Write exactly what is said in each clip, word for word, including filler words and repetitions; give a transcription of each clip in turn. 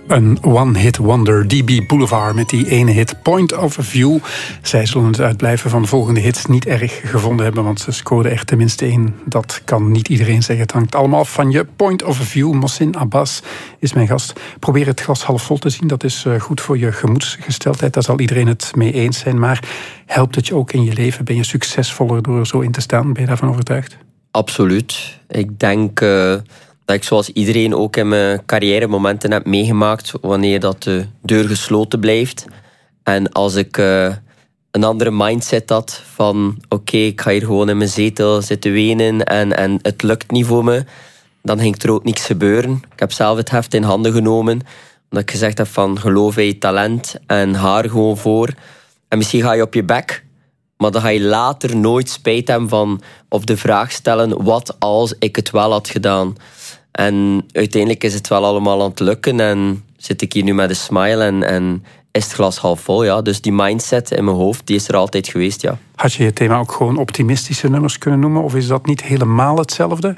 Een one-hit wonder, D B Boulevard met die ene hit Point of View. Zij zullen het uitblijven van de volgende hits niet erg gevonden hebben, want ze scoorden er tenminste één. Dat kan niet iedereen zeggen. Het hangt allemaal af van je Point of View. Mohsin Abbas is mijn gast. Probeer het glas half vol te zien. Dat is goed voor je gemoedsgesteldheid. Daar zal iedereen het mee eens zijn. Maar helpt het je ook in je leven? Ben je succesvoller door er zo in te staan? Ben je daarvan overtuigd? Absoluut. Ik denk... Uh... dat ik zoals iedereen ook in mijn carrière momenten heb meegemaakt wanneer dat de deur gesloten blijft. En als ik uh, een andere mindset had van oké, okay, ik ga hier gewoon in mijn zetel zitten wenen en, en het lukt niet voor me, dan ging er ook niks gebeuren. Ik heb zelf het heft in handen genomen, omdat ik gezegd heb van geloof in je talent en ga er gewoon voor. En misschien ga je op je bek, maar dan ga je later nooit spijt hebben van, of de vraag stellen, wat als ik het wel had gedaan? En uiteindelijk is het wel allemaal aan het lukken en zit ik hier nu met een smile en, en is het glas half vol. Ja. Dus die mindset in mijn hoofd, die is er altijd geweest, ja. Had je je thema ook gewoon optimistische nummers kunnen noemen, of is dat niet helemaal hetzelfde?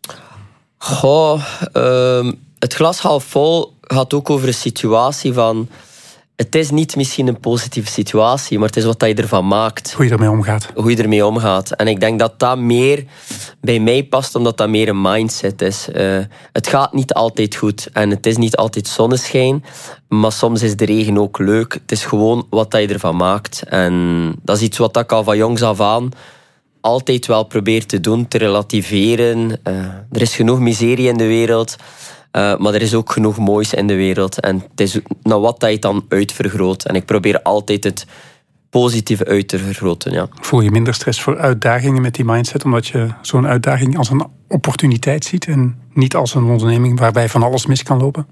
Goh, uh, het glas half vol gaat ook over een situatie van... Het is niet misschien een positieve situatie, maar het is wat je ervan maakt. Hoe je ermee omgaat. Hoe je ermee omgaat. En ik denk dat dat meer bij mij past, omdat dat meer een mindset is. Uh, het gaat niet altijd goed en het is niet altijd zonneschijn, maar soms is de regen ook leuk. Het is gewoon wat je ervan maakt. En dat is iets wat ik al van jongs af aan altijd wel probeer te doen, te relativeren. Uh, er is genoeg miserie in de wereld. Uh, maar er is ook genoeg moois in de wereld. En het is naar wat dat je het dan uitvergroot. En ik probeer altijd het positieve uit te vergroten. Ja. Voel je minder stress voor uitdagingen met die mindset? Omdat je zo'n uitdaging als een opportuniteit ziet en niet als een onderneming waarbij van alles mis kan lopen?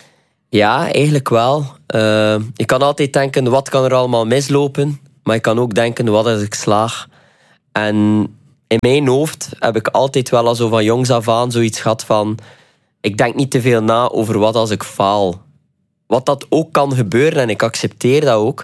Ja, eigenlijk wel. Uh, je kan altijd denken, wat kan er allemaal mislopen? Maar je kan ook denken, wat als ik slaag? En in mijn hoofd heb ik altijd wel al zo van jongs af aan zoiets gehad van... Ik denk niet te veel na over wat als ik faal. Wat dat ook kan gebeuren en ik accepteer dat ook.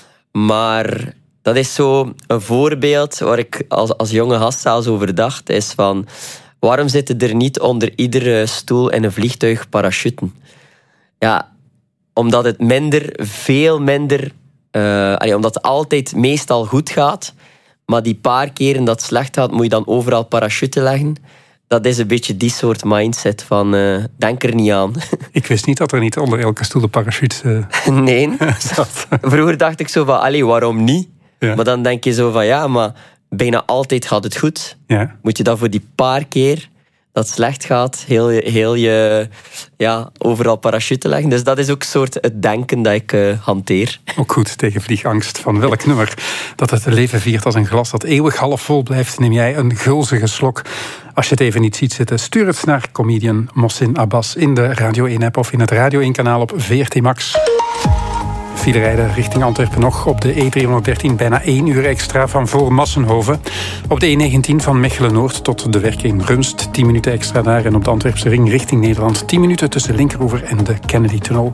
Maar dat is zo een voorbeeld waar ik als, als jonge gast zelfs over dacht. Is van, waarom zitten er niet onder iedere stoel in een vliegtuig parachuten? Ja, omdat het minder, veel minder... Uh, allee, omdat het altijd meestal goed gaat. Maar die paar keren dat het slecht gaat, moet je dan overal parachuten leggen. Dat is een beetje die soort mindset van, uh, denk er niet aan. Ik wist niet dat er niet onder elke stoel een parachute uh, nee. zat. Vroeger dacht ik zo van, allee, waarom niet? Ja. Maar dan denk je zo van, ja, maar bijna altijd gaat het goed. Ja. Moet je dan voor die paar keer dat het slecht gaat, heel, heel je ja, overal parachute leggen. Dus dat is ook een soort het denken dat ik uh, hanteer. Ook goed, tegen vliegangst. Van welk nummer dat het leven viert als een glas dat eeuwig half vol blijft, neem jij een gulzige slok. Als je het even niet ziet zitten, stuur het naar comedian Mohsin Abbas in de Radio één-app of in het Radio één-kanaal op V R T Max. File rijden richting Antwerpen nog op de E driehonderddertien, bijna één uur extra van voor Massenhoven. Op de E negentien van Mechelen-Noord tot de werk in Runst, tien minuten extra daar. En op de Antwerpse ring richting Nederland, tien minuten tussen Linkeroever en de Kennedy-tunnel.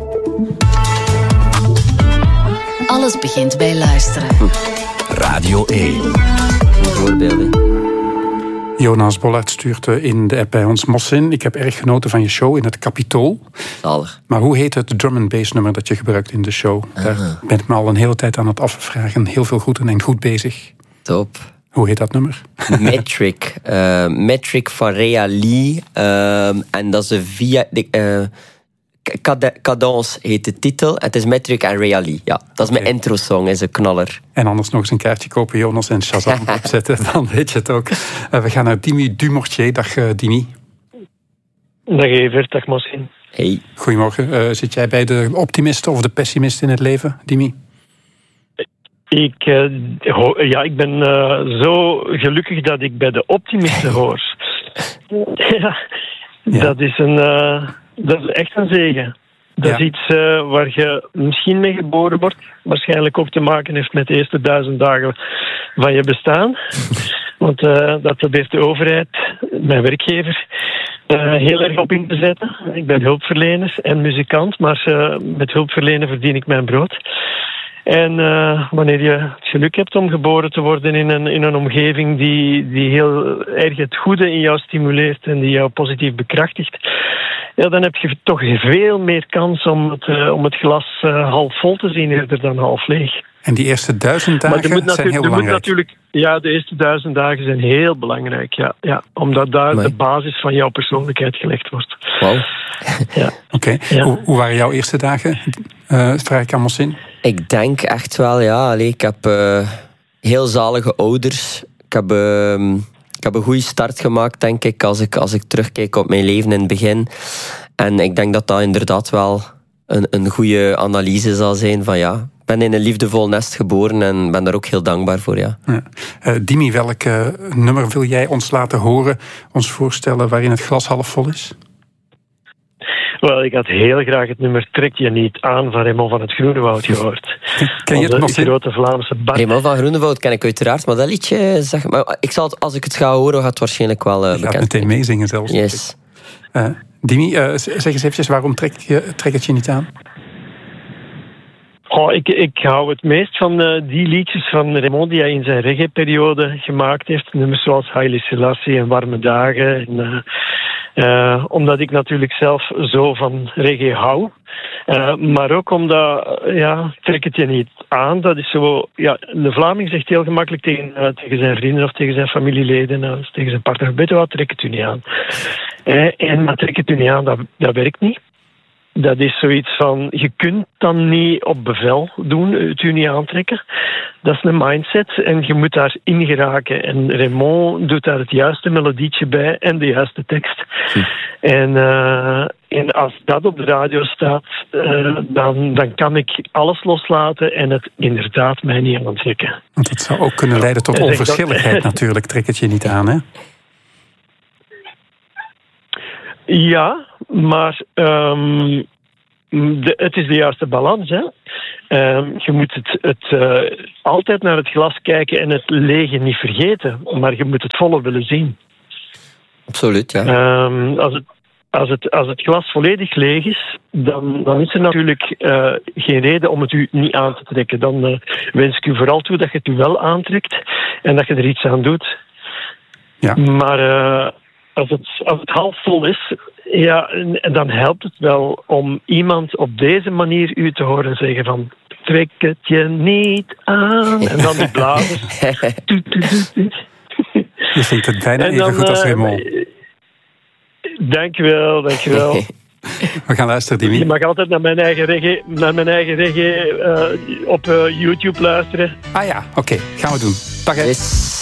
Alles begint bij luisteren. Radio één. Voorbeelden. Jonas Bollaert stuurt in de app bij ons. Mohsin, ik heb erg genoten van je show in het Capitool. Zalig. Maar hoe heet het drum and bass nummer dat je gebruikt in de show? Daar Aha. ben ik me al een hele tijd aan het afvragen. Heel veel goed en goed bezig. Top. Hoe heet dat nummer? Metric. Uh, Metric van Rea Lee. Uh, en dat is een via... Uh, Cadence heet de titel. Het is Metric en Rea Lee. Ja, dat is mijn okay. intro-song, is een knaller. En anders nog eens een kaartje kopen, Jonas, en Shazam opzetten. Dan weet je het ook. Uh, we gaan naar Dimi Dumortier. Dag uh, Dimi. Dag Evert, dag Mohsin. Hey. Goedemorgen. Uh, zit jij bij de optimisten of de pessimisten in het leven, Dimi? Ik, uh, ho- ja, ik ben uh, zo gelukkig dat ik bij de optimisten hoor. ja, ja. Dat is een... Uh, Dat is echt een zegen. Dat ja. is iets uh, waar je misschien mee geboren wordt. Waarschijnlijk ook te maken heeft met de eerste duizend dagen van je bestaan. Want uh, dat probeert de overheid, mijn werkgever, uh, heel erg op in te zetten. Ik ben hulpverlener en muzikant, maar uh, met hulpverlenen verdien ik mijn brood. En uh, wanneer je het geluk hebt om geboren te worden in een, in een omgeving die, die heel erg het goede in jou stimuleert en die jou positief bekrachtigt, ja, dan heb je toch veel meer kans om het, uh, om het glas uh, half vol te zien eerder dan half leeg. En die eerste duizend dagen zijn heel belangrijk. Natuurlijk, ja, de eerste duizend dagen zijn heel belangrijk. Ja, ja, omdat daar Mooi. de basis van jouw persoonlijkheid gelegd wordt. Wauw. Ja. Oké. Okay. Ja. Hoe, hoe waren jouw eerste dagen? Uh, vraag ik aan Mohsin. Ik denk echt wel, ja. Allee, ik heb uh, heel zalige ouders. Ik heb, uh, ik heb een goede start gemaakt, denk ik, als ik, als ik terugkijk op mijn leven in het begin. En ik denk dat dat inderdaad wel een, een goede analyse zal zijn van ja. Ik ben in een liefdevol nest geboren en ben daar ook heel dankbaar voor, ja. ja. Uh, Dimi, welk uh, nummer wil jij ons laten horen, ons voorstellen waarin het glas half vol is? Wel, ik had heel graag het nummer Trek je niet aan van Raymond van het Groenewoud gehoord. Ken je het nog? De grote Vlaamse Bart. Raymond van Groenewoud ken ik uiteraard, maar dat liedje, zeg maar, ik zal het, als ik het ga horen, gaat het waarschijnlijk wel uh, bekend. Je gaat meteen meezingen zelfs. Yes. Uh, Dimi, uh, zeg eens eventjes, waarom trek, je, trek het je niet aan? Oh, ik, ik hou het meest van uh, die liedjes van Raymond die hij in zijn reggae-periode gemaakt heeft. Nummers zoals Haile Selassie en Warme Dagen. En, uh, uh, omdat ik natuurlijk zelf zo van reggae hou. Uh, maar ook omdat, uh, ja, trek het je niet aan. Dat is zo, ja, de Vlaming zegt heel gemakkelijk tegen, uh, tegen zijn vrienden of tegen zijn familieleden, uh, of tegen zijn partner, weet je wat, trek het u niet aan. Uh, en maar trek het u niet aan, dat, dat werkt niet. Dat is zoiets van, je kunt dan niet op bevel doen, het u niet aantrekken. Dat is een mindset en je moet daar in geraken. En Raymond doet daar het juiste melodietje bij en de juiste tekst. Hm. En, uh, en als dat op de radio staat, uh, dan, dan kan ik alles loslaten en het inderdaad mij niet aantrekken. Want dat zou ook kunnen leiden tot onverschilligheid natuurlijk, trek het je niet aan, hè? Ja, maar um, de, het is de juiste balans. Hè? Um, je moet het, het uh, altijd naar het glas kijken en het lege niet vergeten. Maar je moet het volle willen zien. Absoluut, ja. Um, als, het, als, het, als het glas volledig leeg is, dan, dan is er natuurlijk uh, geen reden om het u niet aan te trekken. Dan uh, wens ik u vooral toe dat je het u wel aantrekt en dat je er iets aan doet. Ja. Maar... Uh, Als het, als het half vol is, ja, dan helpt het wel om iemand op deze manier u te horen zeggen van trek het je niet aan. En dan die blazers. Je zingt het bijna even goed als Raymond. Uh, dankjewel, dankjewel. We gaan luisteren, Dimi. Je mag altijd naar mijn eigen reggae, naar mijn eigen reggae uh, op uh, YouTube luisteren. Ah ja, oké. Okay. Gaan we doen. Dag, hè. Yes.